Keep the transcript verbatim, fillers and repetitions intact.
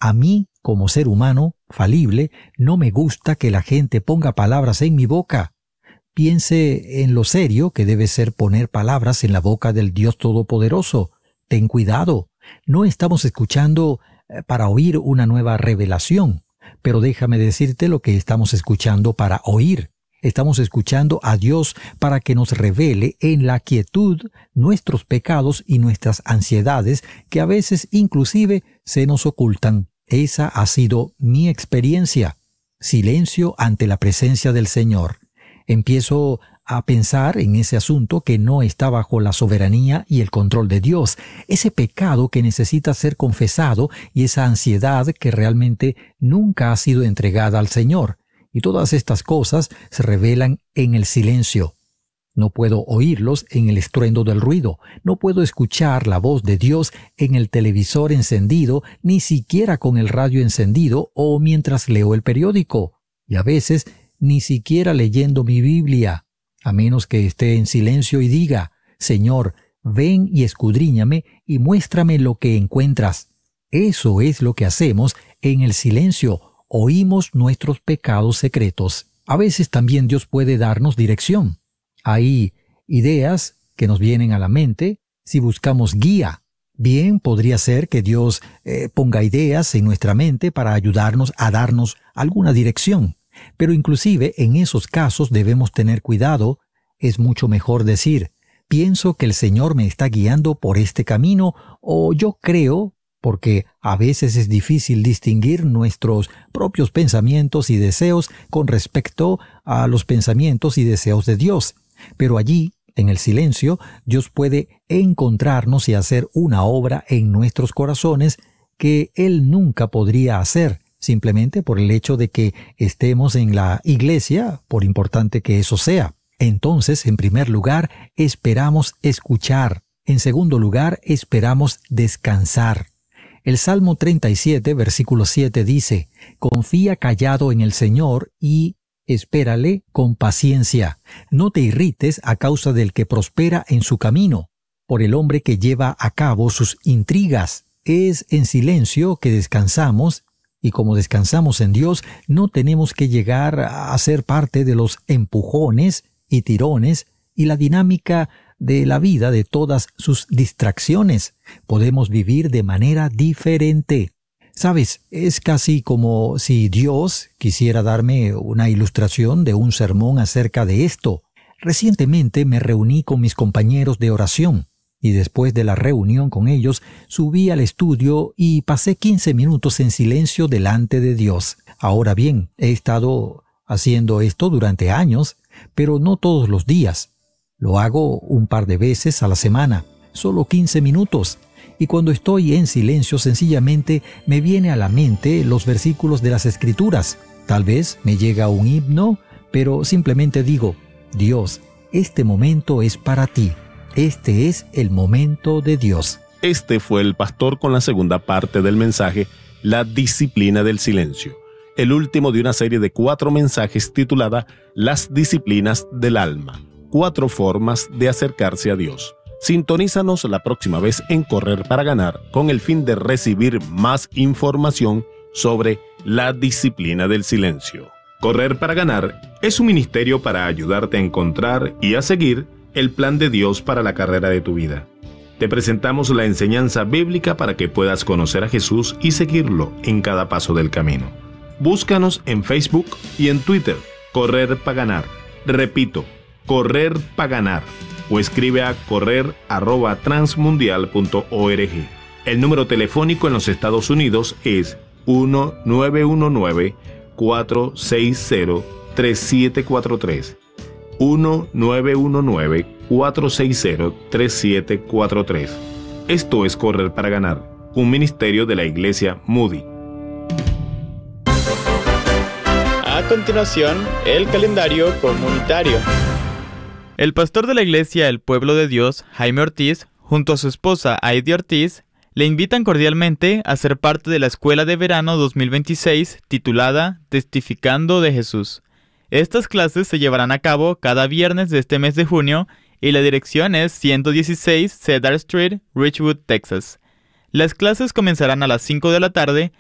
A mí, como ser humano falible, no me gusta que la gente ponga palabras en mi boca. Piense en lo serio que debe ser poner palabras en la boca del Dios Todopoderoso. Ten cuidado. No estamos escuchando eh, para oír una nueva revelación, pero déjame decirte lo que estamos escuchando para oír. Estamos escuchando a Dios para que nos revele en la quietud nuestros pecados y nuestras ansiedades que a veces inclusive se nos ocultan. Esa ha sido mi experiencia. Silencio ante la presencia del Señor. Empiezo a pensar en ese asunto que no está bajo la soberanía y el control de Dios, ese pecado que necesita ser confesado y esa ansiedad que realmente nunca ha sido entregada al Señor. Y todas estas cosas se revelan en el silencio. No puedo oírlos en el estruendo del ruido, no puedo escuchar la voz de Dios en el televisor encendido, ni siquiera con el radio encendido o mientras leo el periódico, y a veces ni siquiera leyendo mi Biblia, a menos que esté en silencio y diga, Señor, ven y escudriñame y muéstrame lo que encuentras. Eso es lo que hacemos en el silencio. Oímos nuestros pecados secretos. A veces también Dios puede darnos dirección. Hay ideas que nos vienen a la mente si buscamos guía. Bien, podría ser que Dios eh, ponga ideas en nuestra mente para ayudarnos a darnos alguna dirección. Pero inclusive en esos casos debemos tener cuidado. Es mucho mejor decir, pienso que el Señor me está guiando por este camino o yo creo, porque a veces es difícil distinguir nuestros propios pensamientos y deseos con respecto a los pensamientos y deseos de Dios. Pero allí, en el silencio, Dios puede encontrarnos y hacer una obra en nuestros corazones que Él nunca podría hacer, simplemente por el hecho de que estemos en la iglesia, por importante que eso sea. Entonces, en primer lugar, esperamos escuchar. En segundo lugar, esperamos descansar. El Salmo treinta y siete, versículo siete dice, «Confía callado en el Señor y espérale con paciencia. No te irrites a causa del que prospera en su camino, por el hombre que lleva a cabo sus intrigas». Es en silencio que descansamos, y como descansamos en Dios, no tenemos que llegar a ser parte de los empujones y tirones y la dinámica de la vida, de todas sus distracciones. Podemos vivir de manera diferente. Sabes, es casi como si Dios quisiera darme una ilustración de un sermón acerca de esto. Recientemente me reuní con mis compañeros de oración y después de la reunión con ellos subí al estudio y pasé quince minutos en silencio delante de Dios. Ahora bien, he estado haciendo esto durante años, pero no todos los días. Lo hago un par de veces a la semana, solo quince minutos. Y cuando estoy en silencio, sencillamente me viene a la mente los versículos de las Escrituras. Tal vez me llega un himno, pero simplemente digo, Dios, este momento es para ti. Este es el momento de Dios. Este fue el pastor con la segunda parte del mensaje, La disciplina del silencio. El último de una serie de cuatro mensajes titulada Las disciplinas del alma. Cuatro formas de acercarse a Dios. Sintonízanos la próxima vez en Correr para Ganar con el fin de recibir más información sobre la disciplina del silencio. Correr para Ganar es un ministerio para ayudarte a encontrar y a seguir el plan de Dios para la carrera de tu vida. Te presentamos la enseñanza bíblica para que puedas conocer a Jesús y seguirlo en cada paso del camino. Búscanos en Facebook y en Twitter, Correr para Ganar. Repito, Correr para Ganar, o escribe a correr arroba transmundial punto org. El número telefónico en los Estados Unidos es uno nueve uno nueve, cuatro seis cero, tres siete cuatro tres. uno nueve uno nueve, cuatro seis cero, tres siete cuatro tres. Esto es Correr para Ganar, un ministerio de la Iglesia Moody. A continuación, el calendario comunitario. El pastor de la iglesia El Pueblo de Dios, Jaime Ortiz, junto a su esposa Heidi Ortiz, le invitan cordialmente a ser parte de la Escuela de Verano dos mil veintiséis titulada Testificando de Jesús. Estas clases se llevarán a cabo cada viernes de este mes de junio y la dirección es ciento dieciséis Cedar Street, Richwood, Texas. Las clases comenzarán a las cinco de la tarde